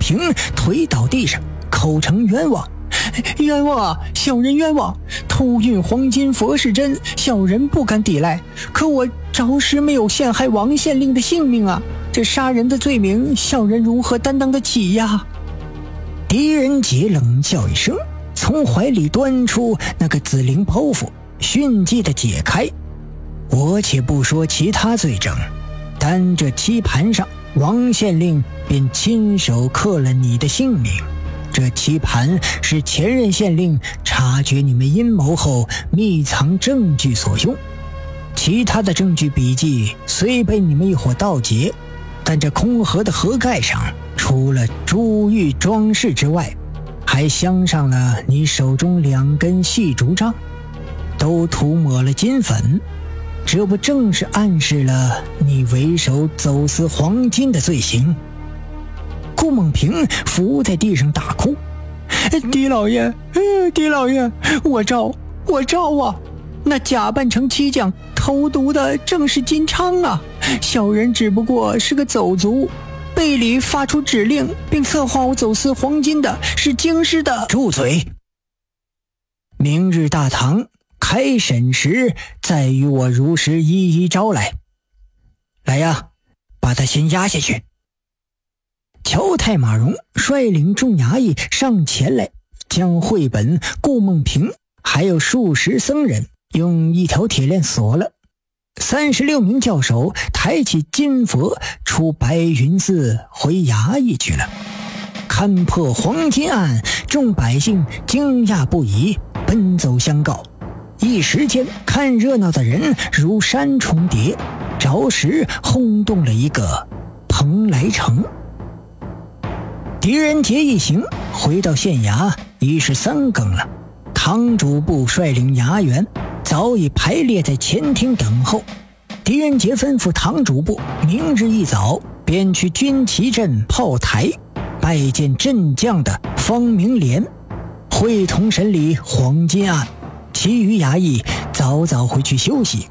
平推倒地上，口称冤枉。冤枉啊，小人冤枉！偷运黄金佛是真，小人不敢抵赖。可我着实没有陷害王县令的性命啊！这杀人的罪名，小人如何担当得起呀？狄仁杰冷笑一声，从怀里端出那个紫灵包袱，迅即地解开。我且不说其他罪证，单这棋盘上，王县令便亲手刻了你的姓名。这棋盘是前任县令察觉你们阴谋后密藏证据所用，其他的证据笔记虽被你们一伙盗劫，但这空盒的盒盖上除了珠玉装饰之外，还镶上了你手中2根细竹杖，都涂抹了金粉，这不正是暗示了你为首走私黄金的罪行？顾梦平伏在地上大哭：狄老爷，狄老爷，我招啊！那假扮成漆匠投毒的正是金昌啊！小人只不过是个走卒，背里发出指令并策划我走私黄金的是京师的。住嘴！明日大堂开审时再与我如实一一招来。来呀，把他先押下去。乔太马荣率领众衙役上前来，将绘本、顾梦平还有数十僧人用一条铁链锁了。36名教首抬起金佛出白云寺回衙役去了。看破黄金案，众百姓惊讶不已，奔走相告。一时间看热闹的人如山重叠，着实轰动了一个蓬莱城。狄仁杰一行回到县衙已是3更了，堂主部率领衙员早已排列在前厅等候。狄仁杰吩咐堂主部明日一早便去军旗镇炮台拜见镇将的方明廉，会同审理黄金案。其余衙役早早回去休息。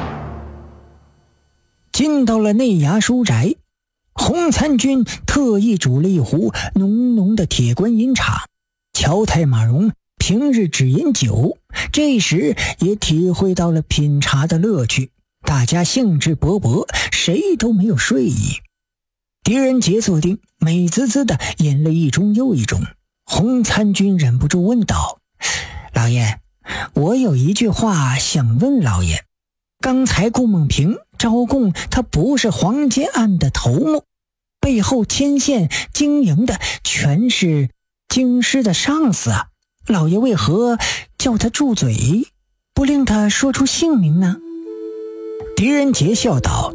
进到了内衙书宅，洪参军特意煮了一壶浓浓的铁观音茶。乔太马荣平日只饮酒，这时也体会到了品茶的乐趣，大家兴致勃勃，谁都没有睡意。狄仁杰坐定，美滋滋的饮了一盅又一盅。洪参军忍不住问道：老爷，我有一句话想问老爷。刚才顾梦平招供他不是黄金案的头目，背后牵线经营的全是京师的上司啊，老爷为何叫他住嘴，不令他说出姓名呢？狄仁杰笑道：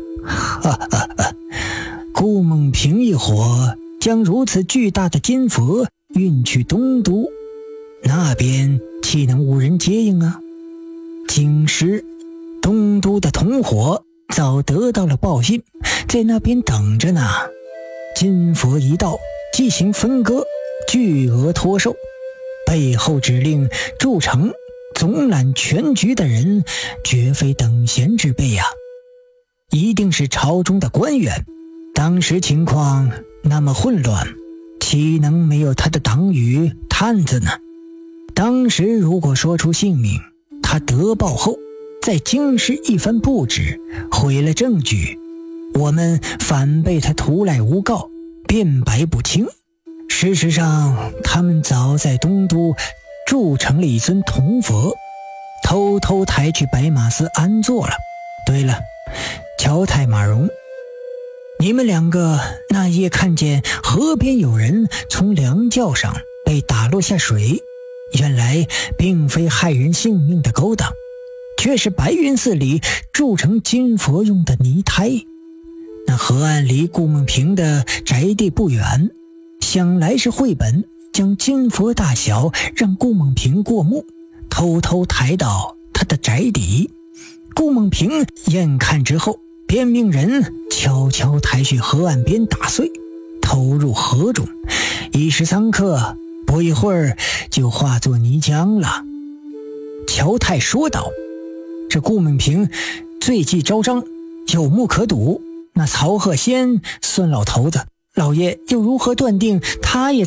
顾梦平一伙将如此巨大的金佛运去东都，那边岂能无人接应啊？京师、东都的同伙早得到了报信，在那边等着呢。金佛一到，即行分割，巨额托售。背后指令筑城、总揽全局的人，绝非等闲之辈啊，一定是朝中的官员。当时情况那么混乱，岂能没有他的党羽探子呢？当时如果说出姓名，他得报后在京师一番布置，毁了证据，我们反被他徒来诬告，辩白不清。事实上，他们早在东都铸成了一尊铜佛，偷偷抬去白马寺安坐了。对了，乔太马荣，你们2个那夜看见河边有人从梁轿上被打落下水，原来并非害人性命的勾当，却是白云寺里铸成金佛用的泥胎。那河岸离顾梦平的宅地不远，想来是绘本将金佛大小让顾梦平过目，偷偷抬到他的宅邸。顾梦平眼看之后，便命人悄悄抬去河岸边打碎，投入河中。一时3刻，不一会儿就化作泥浆了。乔太说道：这顾梦平罪迹昭彰，有目可睹，那曹鹤仙孙老头子，老爷又如何断定他也